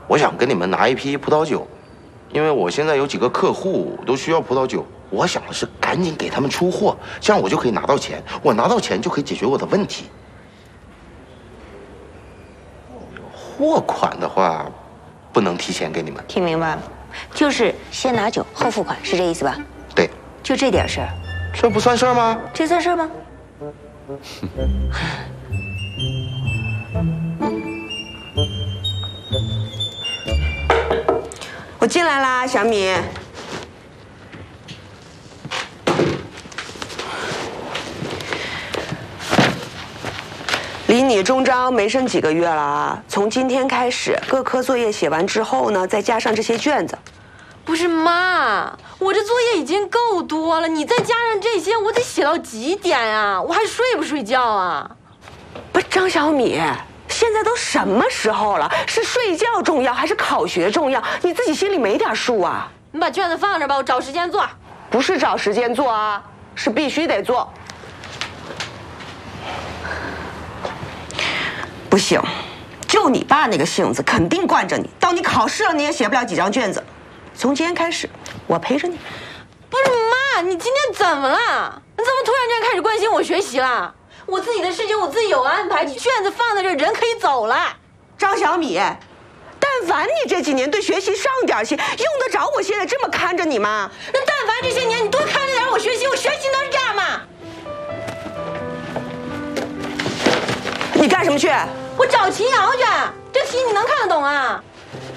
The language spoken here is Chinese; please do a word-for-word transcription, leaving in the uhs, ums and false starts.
我想跟你们拿一批葡萄酒，因为我现在有几个客户都需要葡萄酒，我想的是赶紧给他们出货，这样我就可以拿到钱，我拿到钱就可以解决我的问题。货款的话，不能提前给你们。 听明白了，就是先拿酒后付款，是这意思吧？ 对， 就这点事儿， 这不算事儿吗？ 这算事儿吗？ 我进来啦，小米。离你中招没剩几个月了啊！从今天开始，各科作业写完之后呢，再加上这些卷子。 不是妈，我这作业已经够多了，你再加上这些，我得写到几点啊？我还睡不睡觉啊？ 不是张小米，现在都什么时候了？是睡觉重要还是考学重要？你自己心里没点数啊？ 你把卷子放着吧，我找时间做。 不是找时间做啊，是必须得做。不行，就你爸那个性子，肯定惯着你。到你考试了，你也写不了几张卷子。从今天开始，我陪着你。 不是妈，你今天怎么了？你怎么突然间开始关心我学习了？我自己的事情我自己有安排，你卷子放在这儿，人可以走了。 张小米，但凡你这几年对学习上点心，用得着我现在这么看着你吗？ 那但凡这些年你多看着点我学习，我学习能这样吗？ 你干什么去？ 我找秦瑶去，这题你能看得懂啊？